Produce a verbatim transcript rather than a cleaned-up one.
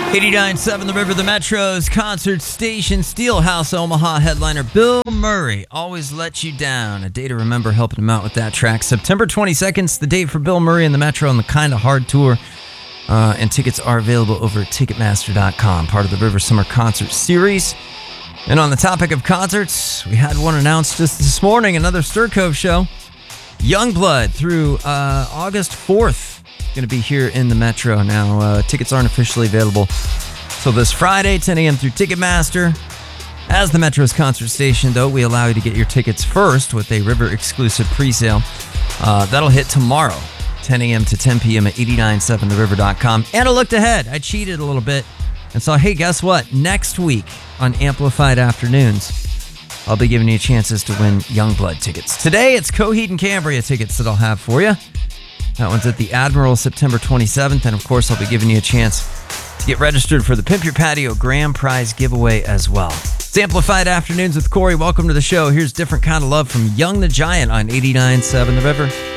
eighty-nine point seven The River, the Metro's concert station. Steelhouse Omaha headliner Bill Murray, Always Let You Down. A day to remember, helping him out with that track. September twenty-second is the date for Bill Murray and the Metro on the Kinda Hard Tour. Uh, and tickets are available over at Ticketmaster dot com, part of the River Summer Concert Series. And on the topic of concerts, we had one announced just this morning, another Stir Cove show. Youngblood through uh, August fourth. Going to be here in the Metro. Now, uh, tickets aren't officially available. So this Friday, ten a.m. through Ticketmaster. As the Metro's concert station, though, we allow you to get your tickets first with a River-exclusive presale. Uh, that'll hit tomorrow, ten a.m. to ten p.m. at eighty-nine point seven the river dot com. And I looked ahead. I cheated a little bit and saw, hey, guess what? Next week on Amplified Afternoons, I'll be giving you chances to win Youngblood tickets. Today, it's Coheed and Cambria tickets that I'll have for you. That one's at the Admiral September twenty-seventh. And, of course, I'll be giving you a chance to get registered for the Pimp Your Patio Grand Prize giveaway as well. It's Amplified Afternoons with Corey. Welcome to the show. Here's Different Kind of Love from Young the Giant on eighty-nine point seven The River.